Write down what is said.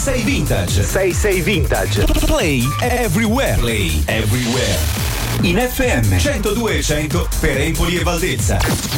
6 Vintage. 6 Vintage. Play everywhere. Play everywhere. In FM 102.100 per Empoli e Valdezza.